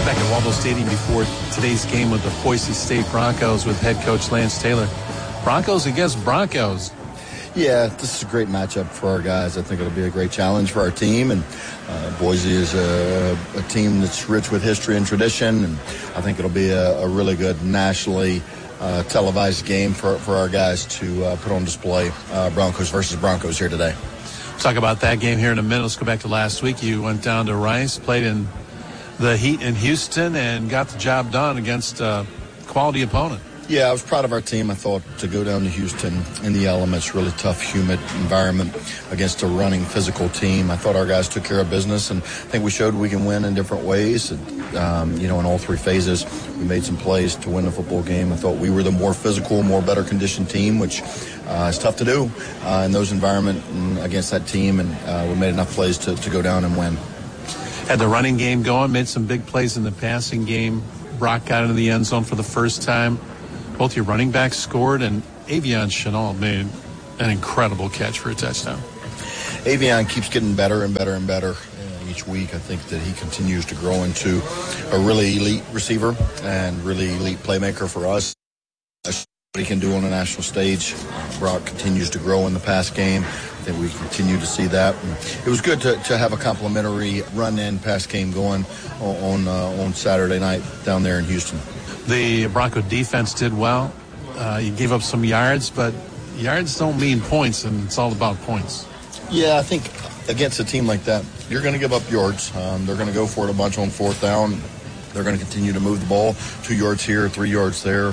Back at Waldo Stadium before today's game with the Boise State Broncos with head coach Lance Taylor. Broncos against Broncos. Yeah, this is a great matchup for our guys. I think it'll be a great challenge for our team. And Boise is a team that's rich with history and tradition. And I think it'll be a really good nationally televised game for our guys to put on display. Broncos versus Broncos here today. Let's talk about that game here in a minute. Let's go back to last week. You went down to Rice, played in the Heat in Houston, and got the job done against a quality opponent. Yeah, I was proud of our team. I thought to go down to Houston in the elements, really tough, humid environment against a running, physical team. I thought our guys took care of business, and I think we showed we can win in different ways. And, in all three phases, we made some plays to win the football game. I thought we were the more physical, more better conditioned team, which is tough to do in those environments against that team. And we made enough plays to go down and win. Had the running game going, made some big plays in the passing game. Brock got into the end zone for the first time. Both your running backs scored, and Avion Chenault made an incredible catch for a touchdown. Avion keeps getting better and better and better each week. I think that he continues to grow into a really elite receiver and really elite playmaker for us. What he can do on a national stage. Brock continues to grow in the pass game. I think we continue to see that. And it was good to have a complimentary run-in pass game going on Saturday night down there in Houston. The Bronco defense did well. You gave up some yards, but yards don't mean points, and it's all about points. Yeah, I think against a team like that, you're going to give up yards. They're going to go for it a bunch on fourth down. They're going to continue to move the ball 2 yards here, 3 yards there.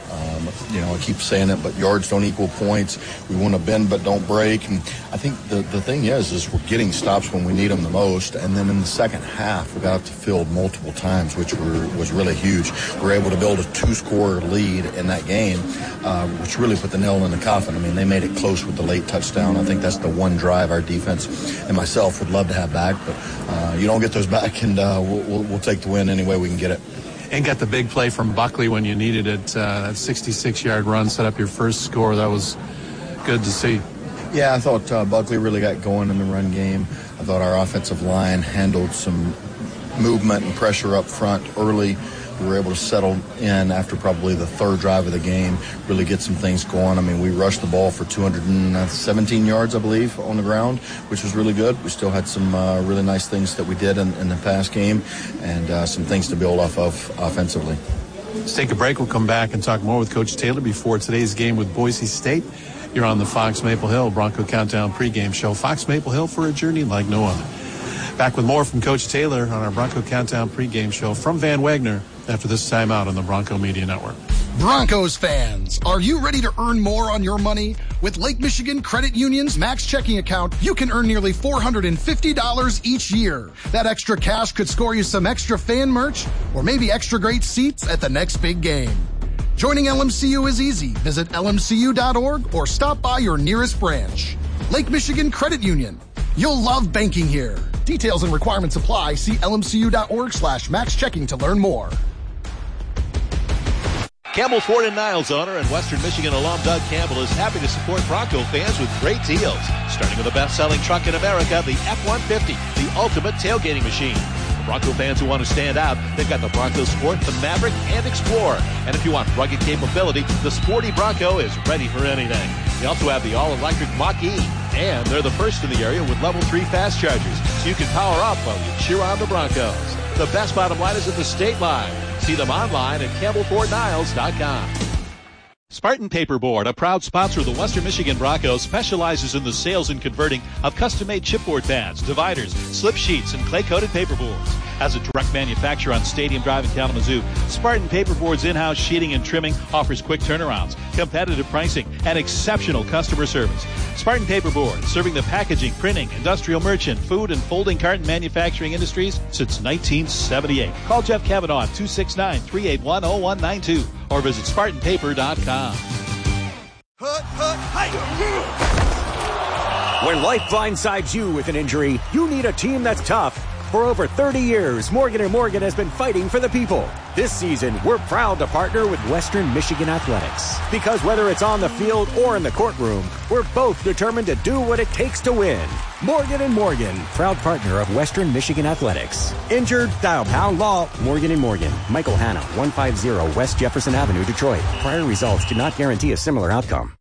I keep saying it, but yards don't equal points. We want to bend but don't break. And I think the thing is we're getting stops when we need them the most. And then in the second half, we got up the field multiple times, which was really huge. We were able to build a 2-score lead in that game, which really put the nail in the coffin. I mean, they made it close with the late touchdown. I think that's the one drive our defense and myself would love to have back. But you don't get those back, and we'll take the win any way we can get it. And got the big play from Buckley when you needed it. That 66-yard run set up your first score. That was good to see. Yeah, I thought Buckley really got going in the run game. I thought our offensive line handled some movement and pressure up front early. We were able to settle in after probably the third drive of the game, really get some things going. I mean, we rushed the ball for 217 yards, I believe, on the ground, which was really good. We still had some really nice things that we did in the pass game and some things to build off of offensively. Let's take a break. We'll come back and talk more with Coach Taylor before today's game with Boise State. You're on the Fox Maple Hill Bronco Countdown pregame show. Fox Maple Hill for a journey like no other. Back with more from Coach Taylor on our Bronco Countdown pregame show from Van Wagner after this timeout on the Bronco Media Network. Broncos fans, are you ready to earn more on your money? With Lake Michigan Credit Union's Max Checking Account, you can earn nearly $450 each year. That extra cash could score you some extra fan merch or maybe extra great seats at the next big game. Joining LMCU is easy. Visit lmcu.org or stop by your nearest branch. Lake Michigan Credit Union. You'll love banking here. Details and requirements apply. See lmcu.org/maxchecking to learn more. Campbell Ford and Niles owner and Western Michigan alum Doug Campbell is happy to support Bronco fans with great deals. Starting with the best-selling truck in America, the F-150, the ultimate tailgating machine. For Bronco fans who want to stand out, they've got the Bronco Sport, the Maverick, and Explorer. And if you want rugged capability, the sporty Bronco is ready for anything. They also have the all-electric Mach-E. And they're the first in the area with level 3 fast chargers, so you can power up while you cheer on the Broncos. The best bottom line is at the state line. See them online at CampbellFordNiles.com. Spartan Paperboard, a proud sponsor of the Western Michigan Broncos, specializes in the sales and converting of custom-made chipboard pads, dividers, slip sheets, and clay-coated paperboards. As a direct manufacturer on Stadium Drive in Kalamazoo, Spartan Paperboard's in-house sheeting and trimming offers quick turnarounds, competitive pricing, and exceptional customer service. Spartan Paperboard, serving the packaging, printing, industrial merchant, food, and folding carton manufacturing industries since 1978. Call Jeff Kavanaugh at 269-381-0192 or visit SpartanPaper.com. When life blindsides you with an injury, you need a team that's tough For over 30 years, Morgan & Morgan has been fighting for the people. This season, we're proud to partner with Western Michigan Athletics. Because whether it's on the field or in the courtroom, we're both determined to do what it takes to win. Morgan & Morgan, proud partner of Western Michigan Athletics. Injured? Dial Pound Law. Morgan & Morgan. Michael Hanna, 150 West Jefferson Avenue, Detroit. Prior results do not guarantee a similar outcome.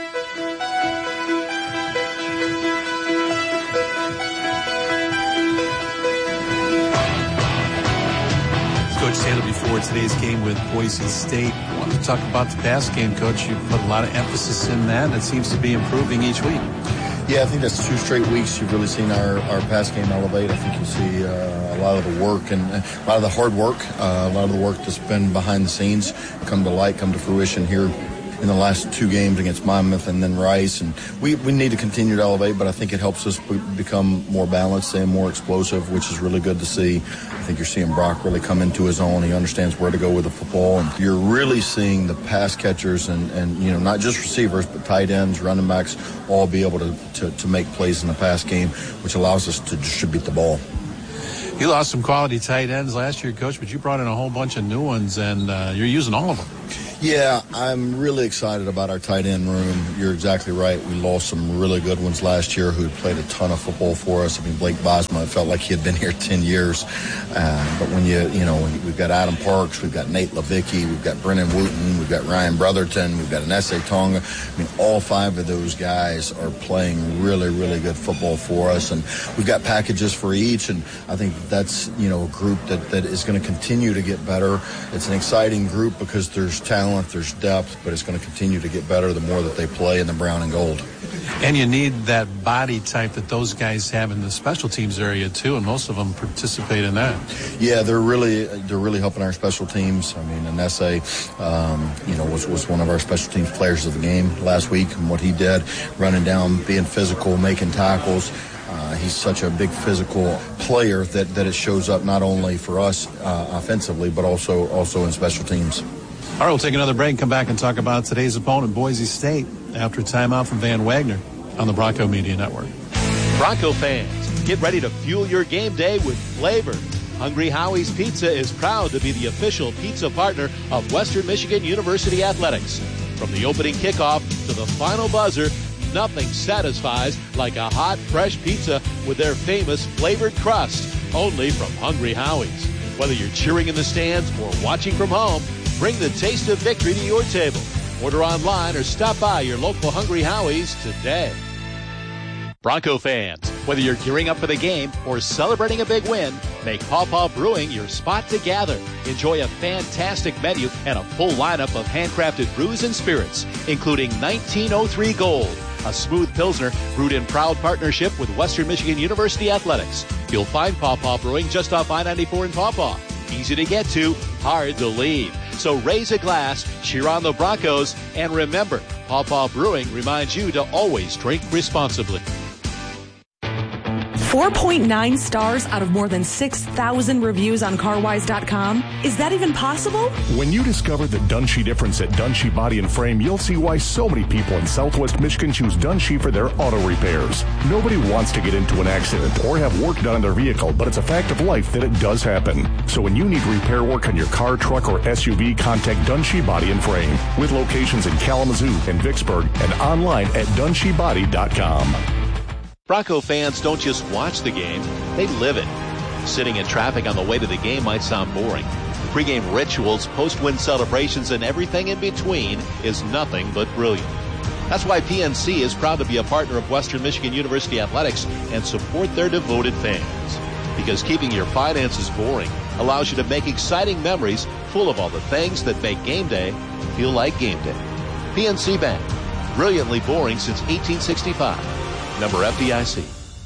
Coach Taylor, before today's game with Boise State, I wanted to talk about the pass game, Coach. You put a lot of emphasis in that, and it seems to be improving each week. Yeah, I think that's 2 straight weeks you've really seen our pass game elevate. I think you see a lot of the work and a lot of the hard work, a lot of the work that's been behind the scenes come to light, come to fruition here in the last 2 games against Monmouth and then Rice. And we need to continue to elevate, but I think it helps us become more balanced and more explosive, which is really good to see. I think you're seeing Brock really come into his own. He understands where to go with the football. And you're really seeing the pass catchers and you know, not just receivers, but tight ends, running backs, all be able to make plays in the pass game, which allows us to distribute the ball. You lost some quality tight ends last year, Coach, but you brought in a whole bunch of new ones, and you're using all of them. Yeah, I'm really excited about our tight end room. You're exactly right. We lost some really good ones last year who played a ton of football for us. I mean, Blake Bosma, it felt like he had been here 10 years. But when we've got Adam Parks, we've got Nate Levicki, we've got Brennan Wooten, we've got Ryan Brotherton, we've got Anese Tonga. I mean, all 5 of those guys are playing really, really good football for us. And we've got packages for each. And I think that's, a group that is going to continue to get better. It's an exciting group because there's talent. There's depth, but it's going to continue to get better the more that they play in the brown and gold. And you need that body type that those guys have in the special teams area too, and most of them participate in that. Yeah, they're really helping our special teams. I mean, Anese, was one of our special teams players of the game last week, and what he did, running down, being physical, making tackles. He's such a big physical player that it shows up not only for us offensively, but also in special teams. All right, we'll take another break and come back and talk about today's opponent, Boise State, after a timeout from Van Wagner on the Bronco Media Network. Bronco fans, get ready to fuel your game day with flavor. Hungry Howie's Pizza is proud to be the official pizza partner of Western Michigan University Athletics. From the opening kickoff to the final buzzer, nothing satisfies like a hot, fresh pizza with their famous flavored crust, only from Hungry Howie's. Whether you're cheering in the stands or watching from home, bring the taste of victory to your table. Order online or stop by your local Hungry Howie's today. Bronco fans, whether you're gearing up for the game or celebrating a big win, make Paw Paw Brewing your spot to gather. Enjoy a fantastic menu and a full lineup of handcrafted brews and spirits, including 1903 Gold, a smooth Pilsner brewed in proud partnership with Western Michigan University Athletics. You'll find Paw Paw Brewing just off I-94 in Paw Paw. Easy to get to, hard to leave. So raise a glass, cheer on the Broncos, and remember, Paw Paw Brewing reminds you to always drink responsibly. 4.9 stars out of more than 6,000 reviews on CarWise.com. Is that even possible? When you discover the Dunshee difference at Dunshee Body and Frame, you'll see why so many people in Southwest Michigan choose Dunshee for their auto repairs. Nobody wants to get into an accident or have work done on their vehicle, but it's a fact of life that it does happen. So when you need repair work on your car, truck, or SUV, contact Dunshee Body and Frame, with locations in Kalamazoo and Vicksburg and online at DunsheeBody.com. Bronco fans don't just watch the game, they live it. Sitting in traffic on the way to the game might sound boring. Pre-game rituals, post-win celebrations, and everything in between is nothing but brilliant. That's why PNC is proud to be a partner of Western Michigan University Athletics and support their devoted fans. Because keeping your finances boring allows you to make exciting memories full of all the things that make game day feel like game day. PNC Bank, brilliantly boring since 1865. Member FDIC.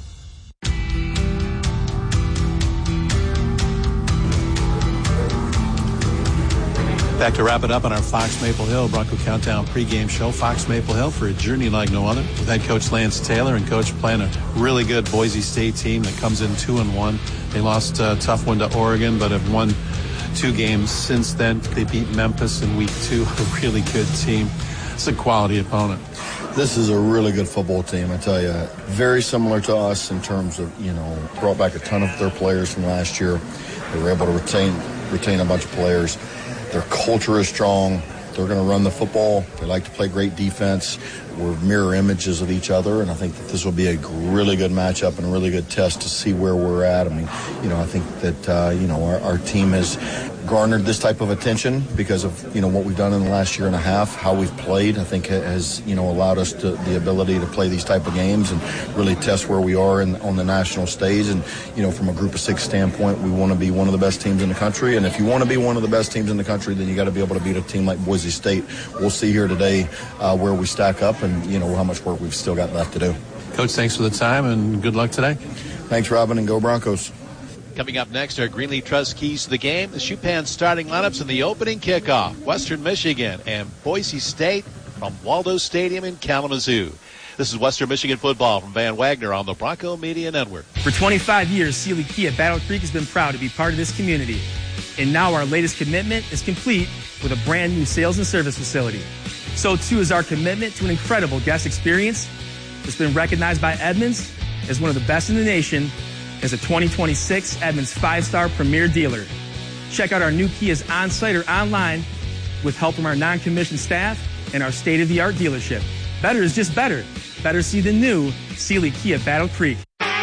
Back to wrap it up on our Fox Maple Hill Bronco Countdown pregame show. Fox Maple Hill for a journey like no other, with head coach Lance Taylor and coach playing a really good Boise State team that comes in 2-1. They lost a tough one to Oregon, but have won 2 games since then. They beat Memphis in week 2, a really good team. It's a quality opponent. This is a really good football team, I tell you. Very similar to us in terms of, brought back a ton of their players from last year. They were able to retain a bunch of players. Their culture is strong. They're going to run the football. They like to play great defense. We're mirror images of each other, and I think that this will be a really good matchup and a really good test to see where we're at. I mean, I think that, our team has garnered this type of attention because of, what we've done in the last year and a half, how we've played. I think has, allowed us the ability to play these type of games and really test where we are on the national stage. And, from a group of 6 standpoint, we want to be one of the best teams in the country. And if you want to be one of the best teams in the country, then you got to be able to beat a team like Boise State. We'll see here today where we stack up and, how much work we've still got left to do. Coach, thanks for the time and good luck today. Thanks, Robin, and go Broncos. Coming up next are Greenleaf Trust keys to the game, the Chupin starting lineups in the opening kickoff. Western Michigan and Boise State from Waldo Stadium in Kalamazoo. This is Western Michigan football from Van Wagner on the Bronco Media Network. For 25 years, Sealy Kia Battle Creek has been proud to be part of this community. And now our latest commitment is complete with a brand new sales and service facility. So too is our commitment to an incredible guest experience that's been recognized by Edmunds as one of the best in the nation as a 2026 Edmunds 5-star premier dealer. Check out our new Kias on-site or online with help from our non-commissioned staff and our state-of-the-art dealership. Better is just better. Better see the new Sealy Kia Battle Creek.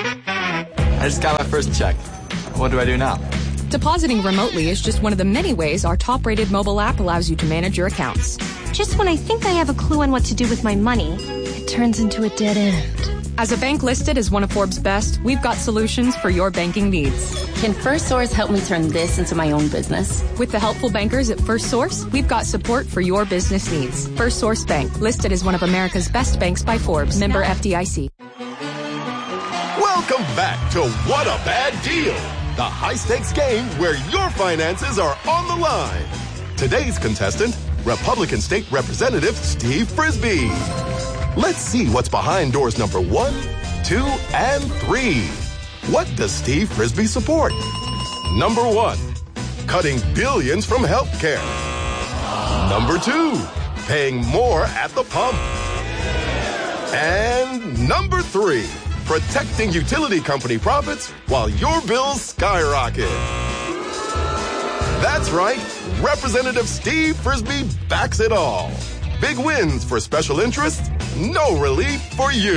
I just got my first check. What do I do now? Depositing remotely is just one of the many ways our top-rated mobile app allows you to manage your accounts. Just when I think I have a clue on what to do with my money, it turns into a dead end. As a bank listed as one of Forbes' best, we've got solutions for your banking needs. Can First Source help me turn this into my own business? With the helpful bankers at First Source, we've got support for your business needs. First Source Bank, listed as one of America's best banks by Forbes. Member FDIC. Welcome back to What a Bad Deal, the high-stakes game where your finances are on the line. Today's contestant, Republican State Representative Steve Frisbee. Let's see what's behind doors number 1, 2, and 3. What does Steve Frisbee support? Number 1, cutting billions from healthcare. Number 2, paying more at the pump. And number 3, protecting utility company profits while your bills skyrocket. That's right, Representative Steve Frisbee backs it all. Big wins for special interests, no relief for you.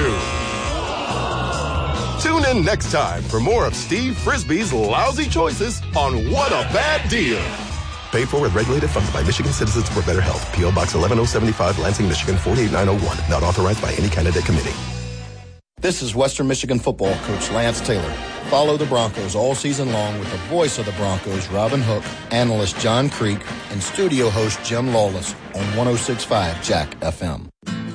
Tune in next time for more of Steve Frisbee's lousy choices on What a Bad Deal. Paid for with regulated funds by Michigan Citizens for Better Health. P.O. Box 11075, Lansing, Michigan 48901. Not authorized by any candidate committee. This is Western Michigan football coach Lance Taylor. Follow the Broncos all season long with the voice of the Broncos, Robin Hook, analyst John Creek, and studio host Jim Lawless on 106.5 Jack FM.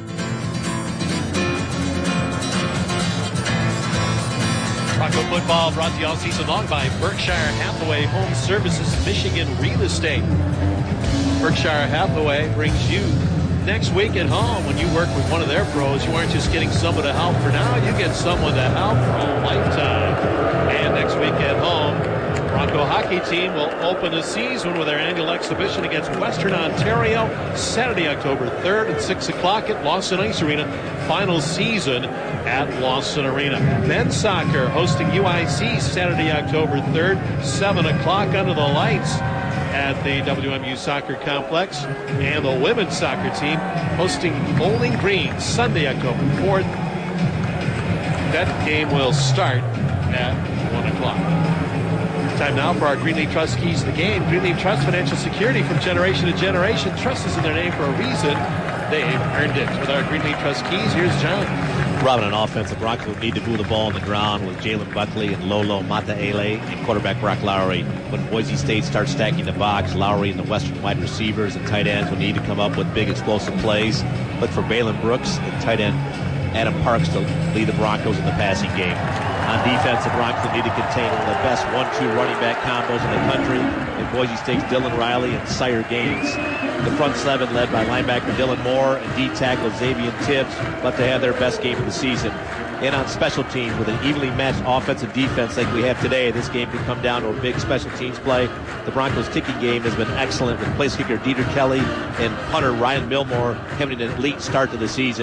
Bronco football brought to you all season long by Berkshire Hathaway Home Services Michigan Real Estate. Berkshire Hathaway brings you next week at home. When you work with one of their pros, you aren't just getting someone to help for now, you get someone to help for a lifetime. And next week at home, Bronco hockey team will open the season with their annual exhibition against Western Ontario Saturday, October 3rd at 6 o'clock at Lawson Ice Arena. Final season at Lawson Arena. Men's soccer hosting UIC Saturday, October 3rd, 7 o'clock under the lights at the WMU Soccer Complex. And the women's soccer team hosting Bowling Green Sunday, October 4th. That game will start at 1 o'clock. Time now for our Greenleaf Trust keys to the game. Greenleaf Trust, financial security from generation to generation. Trust is in their name for a reason. They've earned it. With our Greenleaf Trust keys, here's John. Robin, on offense, the Broncos need to move the ball on the ground with Jalen Buckley and Lolo Mataele and quarterback Brock Lowry. When Boise State starts stacking the box, Lowry and the Western wide receivers and tight ends will need to come up with big explosive plays. Look for Balin Brooks and tight end Adam Parks to lead the Broncos in the passing game. On defense, the Broncos need to contain one of the best 1-2 running back combos in the country in Boise State's Dylan Riley and Sire Gaines. The front seven, led by linebacker Dylan Moore and D-tackle Xavier Tibbs, left to have their best game of the season. And on special teams, with an evenly matched offense and defense like we have today, this game could come down to a big special teams play. The Broncos' kicking game has been excellent, with place kicker Dieter Kelly and punter Ryan Milmore having an elite start to the season.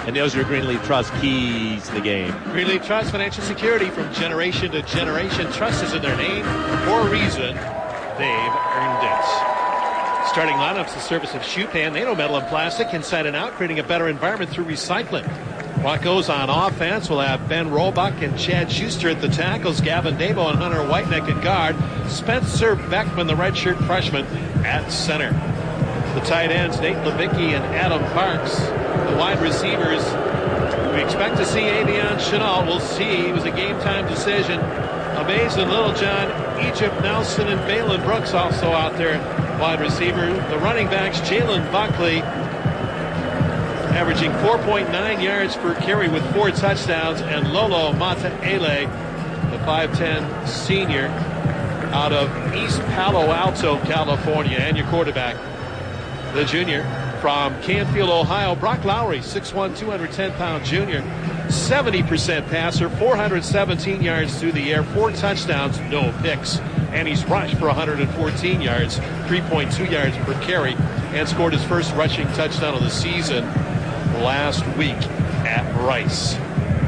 And there's your Greenleaf Trust keys to the game. Greenleaf Trust, financial security from generation to generation. Trust is in their name. For a reason, they've earned it. Starting lineups, the service of Schupan, Nano Metal and Plastic, inside and out, creating a better environment through recycling. Broncos on offense will have Ben Roebuck and Chad Schuster at the tackles, Gavin Dabo and Hunter Whiteneck at guard, Spencer Beckman, the redshirt freshman, at center. The tight ends, Nate Levicki and Adam Parks. The wide receivers, we expect to see Avion Chenault. We'll see. It was a game-time decision. Amazing Littlejohn, Egypt Nelson, and Balin Brooks also out there. Wide receiver. The running backs, Jalen Buckley, averaging 4.9 yards per carry with 4 touchdowns, and Lolo Mataele, the 5'10 senior out of East Palo Alto, California, and your quarterback, the junior from Canfield, Ohio, Brock Lowry, 6'1", 210-pound junior, 70% passer, 417 yards through the air, 4 touchdowns, no picks. And he's rushed for 114 yards, 3.2 yards per carry, and scored his first rushing touchdown of the season last week at Rice.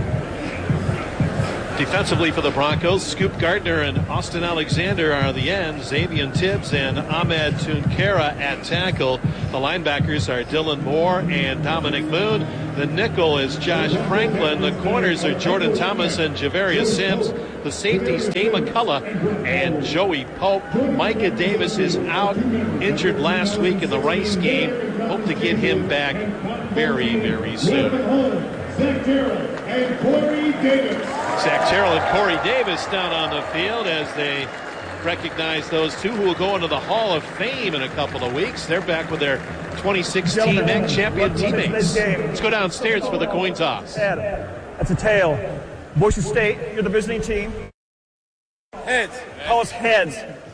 Defensively for the Broncos, Scoop Gardner and Austin Alexander are the ends. Xavier Tibbs and Ahmed Tunkara at tackle. The linebackers are Dylan Moore and Dominic Moon. The nickel is Josh Franklin. The corners are Jordan Thomas and Javarius Sims. The safeties, Dave McCullough and Joey Pope. Micah Davis is out, injured last week in the Rice game. Hope to get him back very, very soon. Zach Terrell and Corey Davis. Zach Terrell and Corey Davis down on the field as they recognize those two who will go into the Hall of Fame in a couple of weeks. They're back with their 2016 MAC champion teammates. Let's go downstairs for the coin toss. That's a tail. Boise State, you're the visiting team. Heads. Call us heads.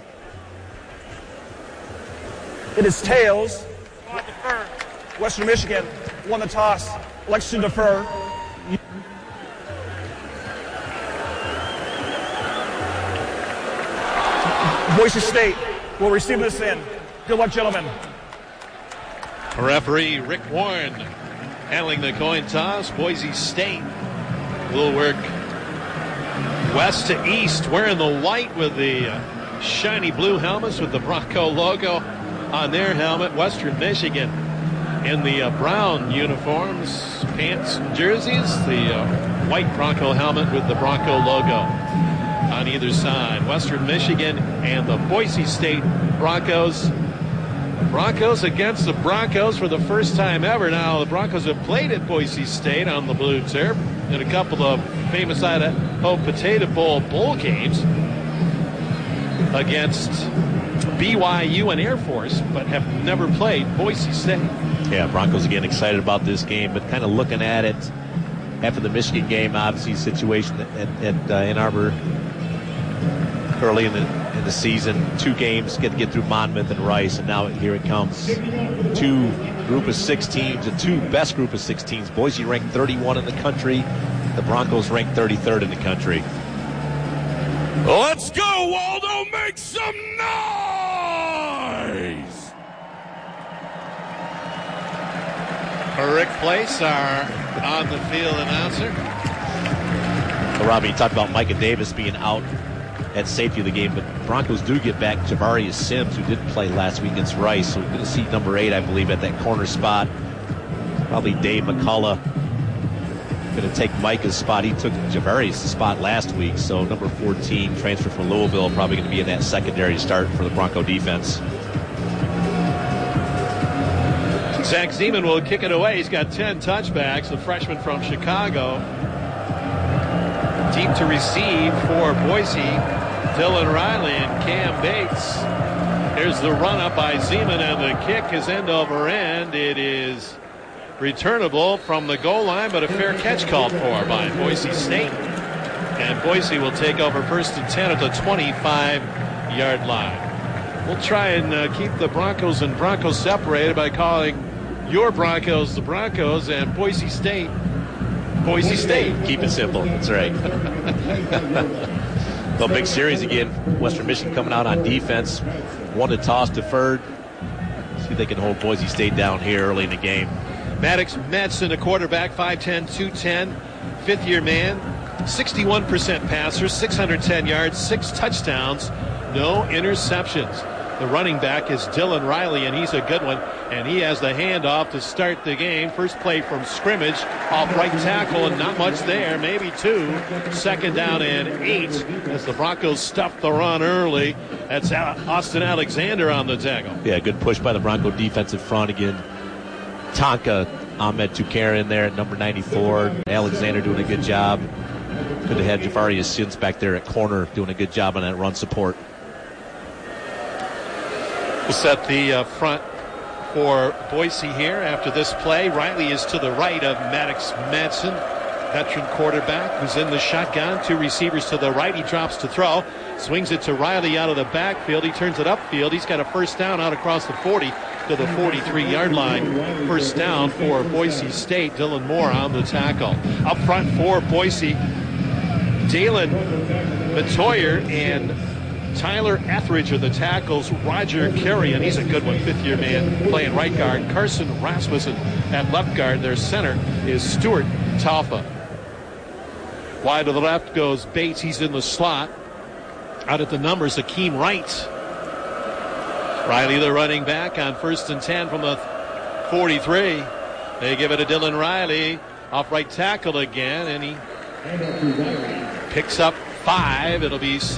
It is tails. Western Michigan won the toss. Elects to defer. Boise State will receive this in. Good luck, gentlemen. Referee Rick Warren handling the coin toss. Boise State will work west to east, wearing the white with the shiny blue helmets with the Bronco logo on their helmet. Western Michigan in the brown uniforms, pants, and jerseys. The white Bronco helmet with the Bronco logo on either side. Western Michigan and the Boise State Broncos. The Broncos against the Broncos for the first time ever. Now, the Broncos have played at Boise State on the blue turf in a couple of famous Idaho Potato Bowl games against BYU and Air Force, but have never played Boise State. Yeah, Broncos again excited about this game, but kind of looking at it after the Michigan game, obviously situation at Ann Arbor early in the season. 2 games, get to get through Monmouth and Rice, and now here it comes. 2 group of 6 teams, the 2 best group of 6 teams. Boise ranked 31 in the country. The Broncos ranked 33rd in the country. Let's go, Waldo! Make some noise! Rick Place, our on the field announcer. Well, Robbie, you talked about Micah Davis being out at safety of the game, but Broncos do get back Javarius Sims, who didn't play last week against Rice. So we're going to see number 8, I believe, at that corner spot. Probably Dave McCullough going to take Micah's spot. He took Javarius' spot last week, so number 14, transfer from Louisville, probably going to be in that secondary start for the Bronco defense. Zach Zeman will kick it away. He's got 10 touchbacks, the freshman from Chicago. Deep to receive for Boise, Dylan Riley and Cam Bates. Here's the run-up by Zeman, and the kick is end over end. It is returnable from the goal line, but a fair catch called for by Boise State. And Boise will take over first and 10 at the 25-yard line. We'll try and keep the Broncos and Broncos separated by calling your Broncos the Broncos and Boise State Boise State. Keep it simple. That's right. Well, big series again. Western Michigan coming out on defense. Won the toss, deferred. See if they can hold Boise State down here early in the game. Maddox Madsen, a quarterback, 5'10", 210, fifth-year man, 61% passer, 610 yards, 6 touchdowns, no interceptions. The running back is Dylan Riley, and he's a good one. And he has the handoff to start the game. First play from scrimmage, off right tackle, and not much there, maybe 2. Second down and 8 as the Broncos stuff the run early. That's Austin Alexander on the tackle. Yeah, good push by the Bronco defensive front again. Tonka Ahmed Tukar in there at number 94. Alexander doing a good job. Could have had Javarius Sims back there at corner doing a good job on that run support. We'll set the front for Boise here after this play. Riley is to the right of Maddox Madsen, veteran quarterback who's in the shotgun. 2 receivers to the right. He drops to throw. Swings it to Riley out of the backfield. He turns it upfield. He's got a first down out across the 40 to the 43-yard line. First down for Boise State. Dylan Moore on the tackle. Up front for Boise, Dalen Matoyer and Tyler Etheridge are the tackles. Roger Carrion, he's a good one, fifth-year man, playing right guard. Carson Rasmussen at left guard. Their center is Stuart Talfa. Wide to the left goes Bates. He's in the slot. Out at the numbers, Akeem Wright. Riley, the running back, on 1st and 10 from the 43. They give it to Dylan Riley. Off right tackle again, and he picks up 5. It'll be